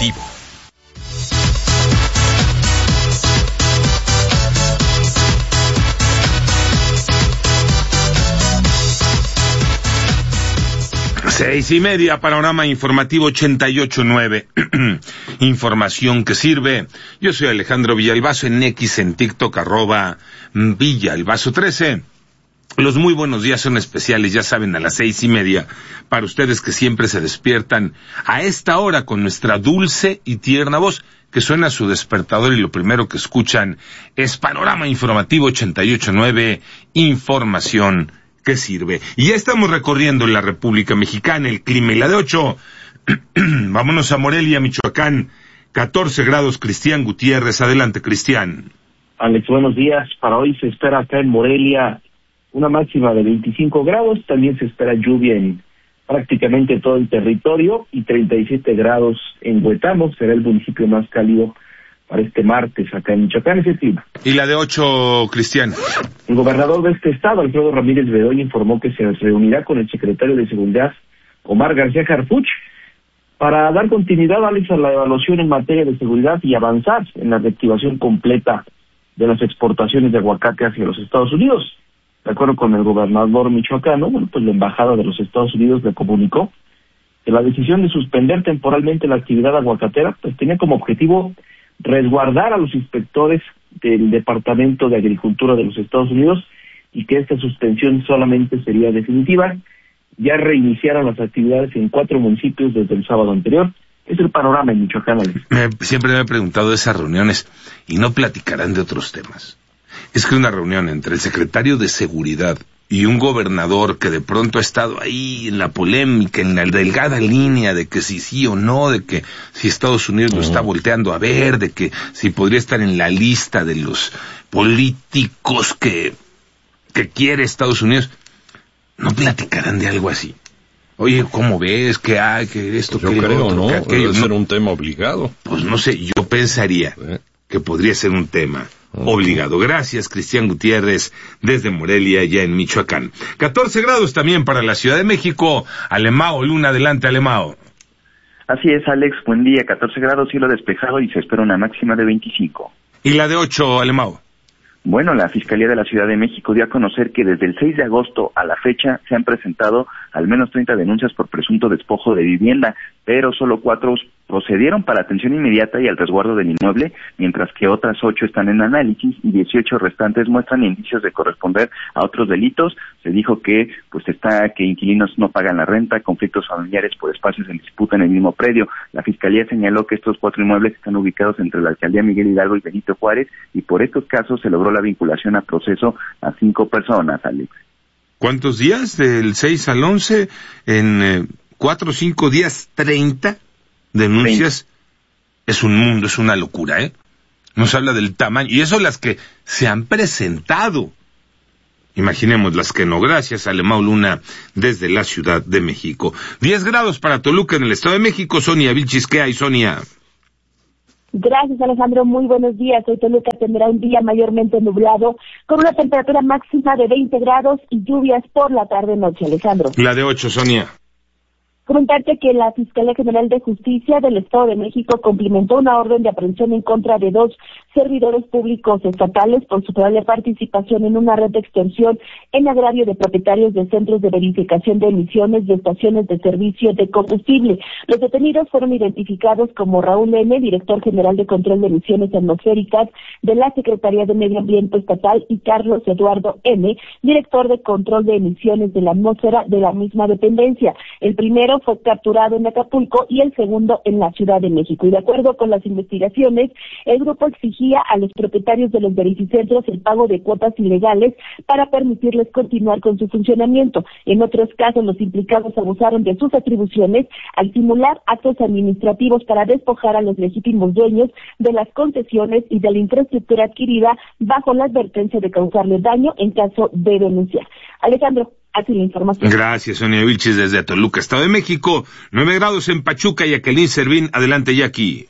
informativo. Seis y media, panorama informativo 88.9. Información que sirve. Yo soy Alejandro Villalbazo, en X, en TikTok, @Villalbazo13. Los muy buenos días son especiales, ya saben, a las 6:30, para ustedes que siempre se despiertan a esta hora con nuestra dulce y tierna voz, que suena su despertador y lo primero que escuchan es panorama informativo 88.9, información que sirve. Y ya estamos recorriendo la República Mexicana, el clima y la de 8. Vámonos a Morelia, Michoacán, 14 grados, Cristian Gutiérrez. Adelante, Cristian. Alex, buenos días. Para hoy se espera acá en Morelia una máxima de 25 grados, también se espera lluvia en prácticamente todo el territorio, y 37 grados en Huetamo, será el municipio más cálido para este martes acá en Michoacán. Ese clima. Y la de 8, Cristian. El gobernador de este estado, Alfredo Ramírez Bedoya, informó que se reunirá con el secretario de Seguridad, Omar García Harfuch, para dar continuidad, Alex, a la evaluación en materia de seguridad y avanzar en la reactivación completa de las exportaciones de aguacate hacia los Estados Unidos. De acuerdo con el gobernador michoacano, la embajada de los Estados Unidos le comunicó que la decisión de suspender temporalmente la actividad aguacatera tenía como objetivo resguardar a los inspectores del Departamento de Agricultura de los Estados Unidos, y que esta suspensión solamente sería definitiva. Ya reiniciaron las actividades en 4 municipios desde el sábado anterior. Es el panorama en Michoacán, Alex. Siempre me he preguntado de esas reuniones, y no platicarán de otros temas. Es que una reunión entre el secretario de Seguridad y un gobernador que de pronto ha estado ahí en la polémica, en la delgada línea de que si sí o no, de que si Estados Unidos lo está volteando a ver, de que si podría estar en la lista de los políticos que quiere Estados Unidos, no platicarán de algo así. Oye, ¿cómo ves? ¿Qué hay? ¿Qué esto? Yo ¿qué creo, otro? ¿no? ¿Qué aquello? Debe ser un tema obligado. Pues no sé, yo pensaría que podría ser un tema obligado. Gracias, Cristian Gutiérrez, desde Morelia, ya en Michoacán. 14 grados también para la Ciudad de México. Alemao Luna, adelante, Alemao. Así es, Alex, buen día, 14 grados, cielo despejado, y se espera una máxima de 25. ¿Y la de 8, Alemao? Bueno, la Fiscalía de la Ciudad de México dio a conocer que desde el 6 de agosto a la fecha se han presentado al menos 30 denuncias por presunto despojo de vivienda, pero solo 4 procedieron para atención inmediata y al resguardo del inmueble, mientras que otras 8 están en análisis y 18 restantes muestran indicios de corresponder a otros delitos. Se dijo que que inquilinos no pagan la renta, conflictos familiares por espacios en disputa en el mismo predio. La Fiscalía señaló que estos 4 inmuebles están ubicados entre la Alcaldía Miguel Hidalgo y Benito Juárez, y por estos casos se logró la vinculación a proceso a 5 personas, Alex. ¿Cuántos días? Del 6 al 11, en 4 o 5 días, 30 denuncias. 30. Es un mundo, es una locura, ¿eh? Nos habla del tamaño, y eso las que se han presentado. Imaginemos las que no. Gracias, Alemao Luna, desde la Ciudad de México. 10 grados para Toluca, en el Estado de México. Sonia Vilchis, ¿qué hay, Sonia? Gracias, Alejandro. Muy buenos días. Hoy Toluca tendrá un día mayormente nublado, con una temperatura máxima de 20 grados y lluvias por la tarde-noche, Alejandro. La de 8, Sonia. Comentarte que la Fiscalía General de Justicia del Estado de México cumplimentó una orden de aprehensión en contra de 2 servidores públicos estatales por su probable participación en una red de extorsión en agravio de propietarios de centros de verificación de emisiones de estaciones de servicio de combustible. Los detenidos fueron identificados como Raúl N., director general de control de emisiones atmosféricas de la Secretaría de Medio Ambiente Estatal, y Carlos Eduardo M., director de control de emisiones de la atmósfera de la misma dependencia. El primero fue capturado en Acapulco y el segundo en la Ciudad de México. Y de acuerdo con las investigaciones, el grupo exigía a los propietarios de los verificentros el pago de cuotas ilegales para permitirles continuar con su funcionamiento. En otros casos, los implicados abusaron de sus atribuciones al simular actos administrativos para despojar a los legítimos dueños de las concesiones y de la infraestructura adquirida, bajo la advertencia de causarles daño en caso de denunciar. Alejandro, así la información. Gracias, Sonia Vilchis, desde Toluca, Estado de México. 9 grados en Pachuca. Jacqueline Servín, adelante, Jackie.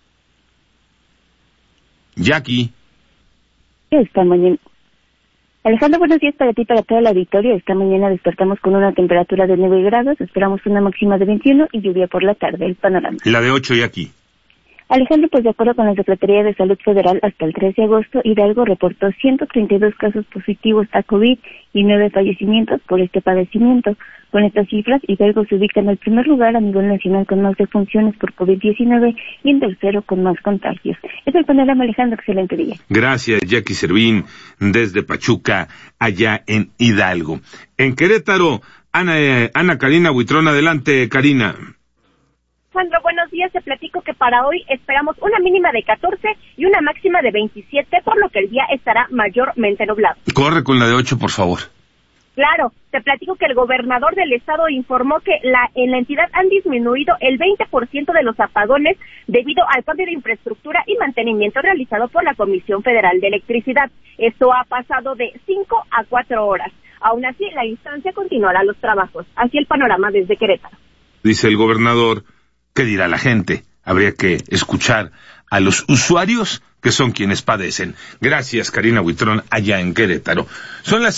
Jackie. Esta mañana. Alejandro, buenos días para ti, para todo el auditorio. Esta mañana despertamos con una temperatura de 9 grados, esperamos una máxima de 21 y lluvia por la tarde. El panorama. La de 8, Jackie. Alejandro, pues de acuerdo con la Secretaría de Salud Federal, hasta el 3 de agosto, Hidalgo reportó 132 casos positivos a COVID y 9 fallecimientos por este padecimiento. Con estas cifras, Hidalgo se ubica en el primer lugar a nivel nacional con más defunciones por COVID-19 y en tercero con más contagios. Es el panorama, Alejandro, excelente día. Gracias, Jackie Servín, desde Pachuca, allá en Hidalgo. En Querétaro, Ana Karina Buitrón, adelante, Karina. Sandro, buenos días. Te platico que para hoy esperamos una mínima de 14 y una máxima de 27, por lo que el día estará mayormente nublado. Corre con la de 8, por favor. Claro, te platico que el gobernador del estado informó que en la entidad han disminuido el 20% de los apagones debido al cambio de infraestructura y mantenimiento realizado por la Comisión Federal de Electricidad. Esto ha pasado de 5 a 4 horas. Aún así, la instancia continuará los trabajos. Así el panorama desde Querétaro. Dice el gobernador, ¿qué dirá la gente? Habría que escuchar a los usuarios, que son quienes padecen. Gracias, Karina Buitrón, allá en Querétaro. Son las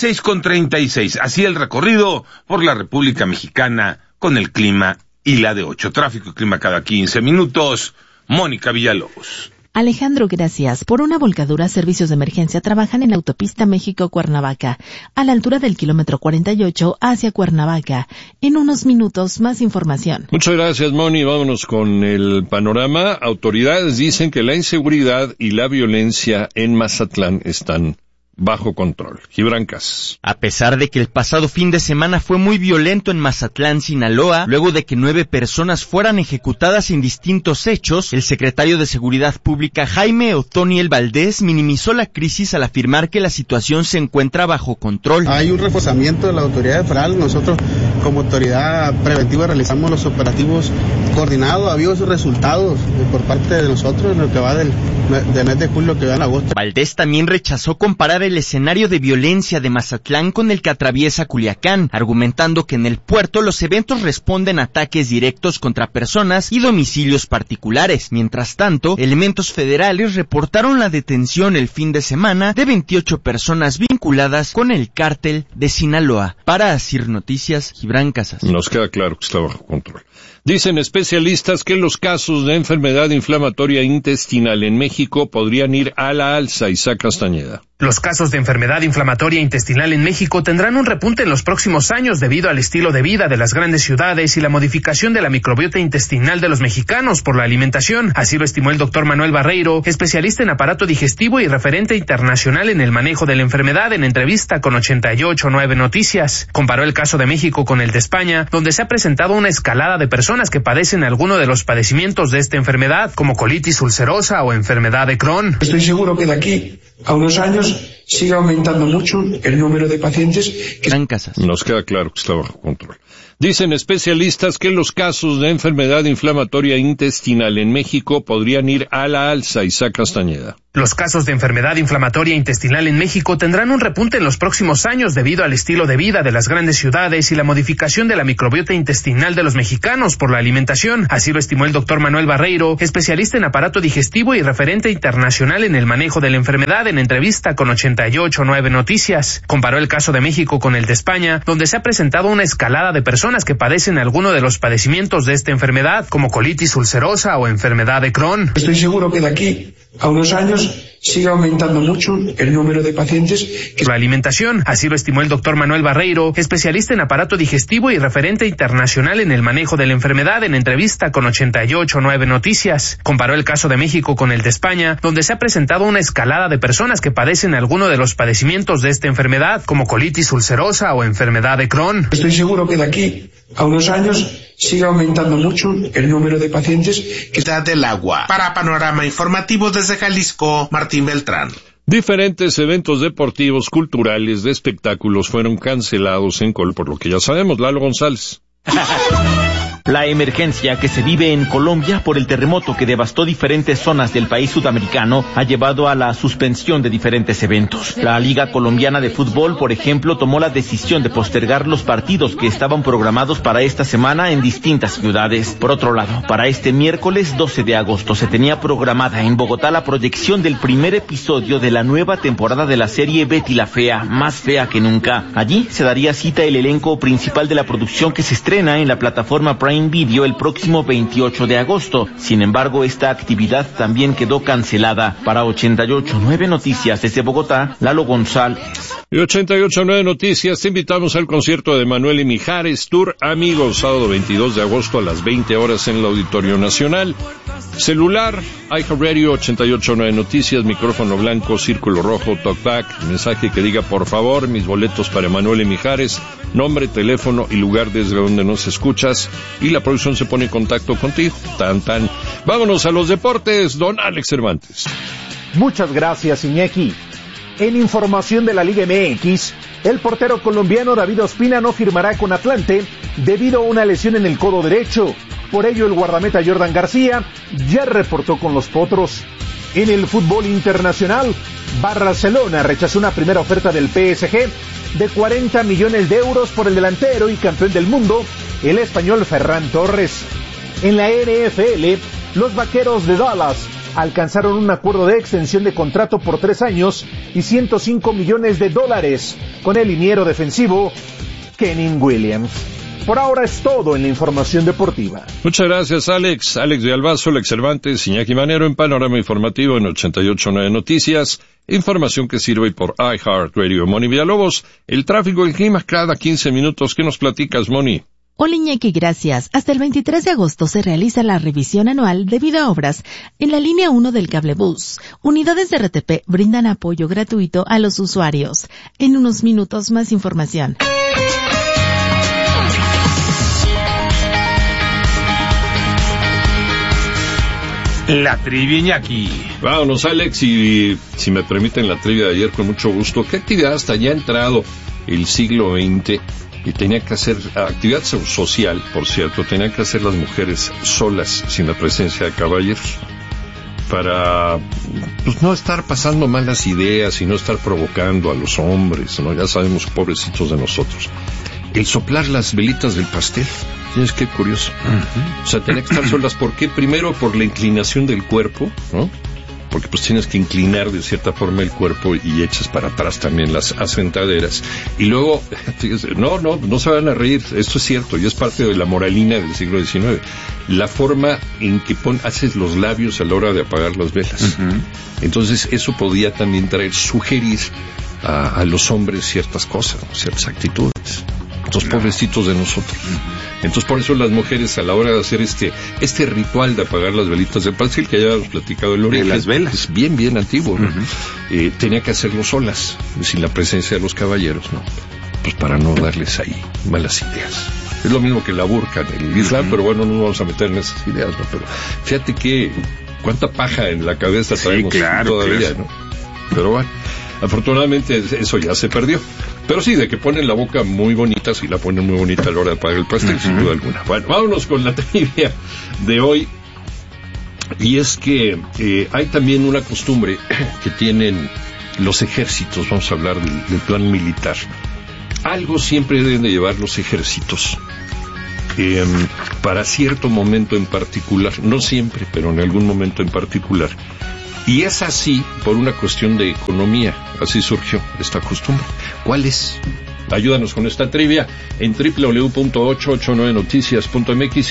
6:36. Así el recorrido por la República Mexicana con el clima y la de 8. Tráfico y clima cada 15 minutos. Mónica Villalobos. Alejandro, gracias. Por una volcadura, servicios de emergencia trabajan en la autopista México-Cuernavaca, a la altura del kilómetro 48 hacia Cuernavaca. En unos minutos, más información. Muchas gracias, Moni. Vámonos con el panorama. Autoridades dicen que la inseguridad y la violencia en Mazatlán están bajo control. Gibran Casas. A pesar de que el pasado fin de semana fue muy violento en Mazatlán, Sinaloa, luego de que 9 personas fueran ejecutadas en distintos hechos, el secretario de Seguridad Pública, Jaime Otoniel Valdés, minimizó la crisis al afirmar que la situación se encuentra bajo control. Hay un reforzamiento de la autoridad federal. Nosotros, como autoridad preventiva, realizamos los operativos coordinados. Ha habido esos resultados por parte de nosotros en lo que va del mes de julio que va en agosto. Valdés también rechazó comparar el escenario de violencia de Mazatlán con el que atraviesa Culiacán, argumentando que en el puerto los eventos responden a ataques directos contra personas y domicilios particulares. Mientras tanto, elementos federales reportaron la detención el fin de semana de 28 personas vinculadas con el cártel de Sinaloa. Para Asir Noticias, Gibran Casas. Nos queda claro que está bajo control. Dicen especialistas que los casos de enfermedad inflamatoria intestinal en México podrían ir a la alza. Isaac Castañeda. Los casos de enfermedad inflamatoria intestinal en México tendrán un repunte en los próximos años debido al estilo de vida de las grandes ciudades y la modificación de la microbiota intestinal de los mexicanos por la alimentación. Así lo estimó el doctor Manuel Barreiro, especialista en aparato digestivo y referente internacional en el manejo de la enfermedad, en entrevista con 88.9 Noticias. Comparó el caso de México con el de España, donde se ha presentado una escalada de personas que padecen alguno de los padecimientos de esta enfermedad, como colitis ulcerosa o enfermedad de Crohn. Estoy seguro que de aquí a unos años sigue aumentando mucho el número de pacientes que... En casas. Nos queda claro que está bajo control. Dicen especialistas que los casos de enfermedad inflamatoria intestinal en México podrían ir a la alza. Isaac Castañeda. Los casos de enfermedad inflamatoria intestinal en México tendrán un repunte en los próximos años debido al estilo de vida de las grandes ciudades y la modificación de la microbiota intestinal de los mexicanos por la alimentación. Así lo estimó el doctor Manuel Barreiro, especialista en aparato digestivo y referente internacional en el manejo de la enfermedad, en entrevista con 88.9 Noticias. Comparó el caso de México con el de España, donde se ha presentado una escalada de personas que padecen alguno de los padecimientos de esta enfermedad, como colitis ulcerosa o enfermedad de Crohn. Estoy seguro que de aquí a unos años sigue aumentando mucho el número de pacientes que... La alimentación, así lo estimó el doctor Manuel Barreiro, especialista en aparato digestivo y referente internacional en el manejo de la enfermedad, en entrevista con 88.9 Noticias. Comparó el caso de México con el de España, donde se ha presentado una escalada de personas que padecen alguno de los padecimientos de esta enfermedad, como colitis ulcerosa o enfermedad de Crohn. Estoy seguro que de aquí a unos años sigue aumentando mucho el número de pacientes que... del agua. Para Panorama Informativo desde Jalisco, Martín Beltrán. Diferentes eventos deportivos, culturales, de espectáculos fueron cancelados en por lo que ya sabemos. Lalo González. La emergencia que se vive en Colombia por el terremoto que devastó diferentes zonas del país sudamericano ha llevado a la suspensión de diferentes eventos. La Liga Colombiana de Fútbol, por ejemplo, tomó la decisión de postergar los partidos que estaban programados para esta semana en distintas ciudades. Por otro lado, para este miércoles 12 de agosto se tenía programada en Bogotá la proyección del primer episodio de la nueva temporada de la serie Betty la Fea, más fea que nunca. Allí se daría cita el elenco principal de la producción que se estrena en la plataforma Prime Prime Video el próximo 28 de agosto. Sin embargo, esta actividad también quedó cancelada. Para 88.9 Noticias desde Bogotá, Lalo González. Y 88.9 Noticias, te invitamos al concierto de Manuel y Mijares, Tour Amigos, sábado 22 de agosto a las 20 horas en el Auditorio Nacional. Celular, iHeartRadio 88.9 Noticias, micrófono blanco, círculo rojo, talkback, mensaje que diga por favor, mis boletos para Manuel y Mijares, nombre, teléfono y lugar desde donde nos escuchas, y la producción se pone en contacto contigo. Tan. Vámonos a los deportes, don Alex Cervantes. Muchas gracias, Iñaki. En información de la Liga MX, el portero colombiano David Ospina no firmará con Atlante debido a una lesión en el codo derecho. Por ello, el guardameta Jordan García ya reportó con los Potros. En el fútbol internacional, Barcelona rechazó una primera oferta del PSG de 40 millones de euros por el delantero y campeón del mundo, el español Ferran Torres. En la NFL, los Vaqueros de Dallas alcanzaron un acuerdo de extensión de contrato por 3 años y $105 millones con el liniero defensivo Kenny Williams. Por ahora es todo en la información deportiva. Muchas gracias, Alex. Alex de Albazo, Alex Cervantes, Iñaki Manero en Panorama Informativo en 88.9 Noticias. Información que sirve por iHeartRadio. Moni Villalobos, el tráfico y el clima cada 15 minutos. ¿Qué nos platicas, Moni? Hola Iñaki, gracias. Hasta el 23 de agosto se realiza la revisión anual debido a obras en la línea 1 del cablebús. Unidades de RTP brindan apoyo gratuito a los usuarios. En unos minutos más información. La trivia, Iñaki. Vámonos, Alex, y si me permiten la trivia de ayer, con mucho gusto. ¿Qué actividad hasta ya entrado el siglo XX? Y tenía que hacer actividad social, por cierto, tenían que hacer las mujeres solas, sin la presencia de caballeros, para pues no estar pasando malas ideas y no estar provocando a los hombres, ¿no? Ya sabemos, pobrecitos de nosotros. El soplar las velitas del pastel, es que curioso. Uh-huh. O sea, tenía que estar solas. ¿Por qué? Primero, por la inclinación del cuerpo, ¿no? Porque pues tienes que inclinar de cierta forma el cuerpo y echas para atrás también las asentaderas. Y luego, fíjense, no se van a reír, esto es cierto, y es parte de la moralina del siglo XIX. La forma en que haces los labios a la hora de apagar las velas. Uh-huh. Entonces, eso podía también sugerir a los hombres ciertas cosas, ciertas actitudes. Entonces, pobrecitos de nosotros. Entonces, por eso las mujeres, a la hora de hacer este ritual de apagar las velitas del pastel, que ya hemos platicado el origen, de las velas, es bien antiguo, ¿no? Uh-huh. Tenía que hacerlo solas, sin la presencia de los caballeros, ¿no? Pues para no darles ahí malas ideas. Es lo mismo que la burka en el Islam, pero bueno, no nos vamos a meter en esas ideas, ¿no? Pero fíjate que cuánta paja en la cabeza traemos todavía, ¿no? Pero bueno, afortunadamente eso ya se perdió. Pero sí, de que ponen la boca muy bonita, sí la ponen muy bonita a la hora de apagar el pastel, uh-huh, sin duda alguna. Bueno, vámonos con la trivia de hoy. Y es que hay también una costumbre que tienen los ejércitos, vamos a hablar del plan militar. Algo siempre deben de llevar los ejércitos para cierto momento en particular, no siempre, pero en algún momento en particular. Y es así por una cuestión de economía, así surgió esta costumbre. ¿Cuál es? Ayúdanos con esta trivia en www.889noticias.mx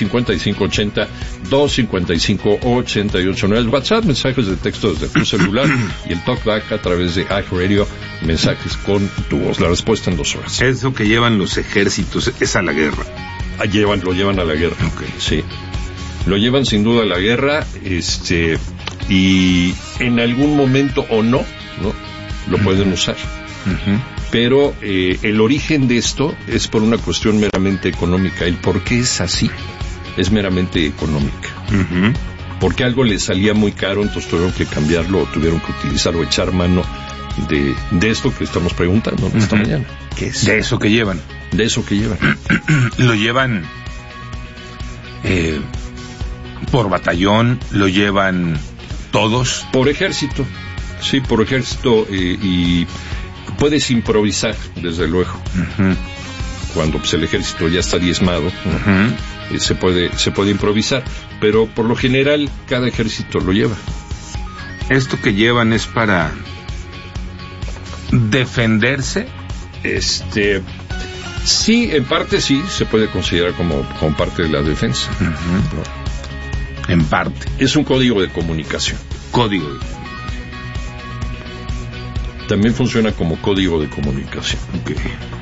5580-255-889. WhatsApp, mensajes de texto desde tu celular y el talkback a través de iHeartRadio, mensajes con tu voz. La respuesta en 2 horas. Eso que llevan los ejércitos es a la guerra. Lo llevan a la guerra. Okay. Sí. Lo llevan sin duda a la guerra, y en algún momento o no lo pueden usar. Uh-huh. Pero el origen de esto es por una cuestión meramente económica. El por qué es así es meramente económica. Uh-huh. Porque algo les salía muy caro, entonces tuvieron que cambiarlo, o tuvieron que utilizar o echar mano de esto que estamos preguntando esta mañana. ¿Qué es? De eso que llevan. Lo llevan por batallón, lo llevan todos. Por ejército, sí, por ejército, y puedes improvisar, desde luego. Uh-huh. Cuando pues el ejército ya está diezmado, uh-huh, se puede improvisar, pero por lo general cada ejército lo lleva. Esto que llevan es para defenderse. Sí, en parte sí, se puede considerar como parte de la defensa. Uh-huh. ¿No? En parte. Es un código de comunicación. Código de También funciona como código de comunicación. Okay.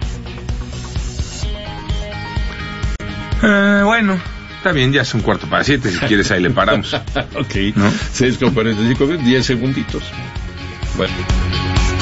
Bueno, está bien, ya son 6:45, si quieres ahí le paramos. Ok, ¿no? 6:45, 10 segunditos. Bueno.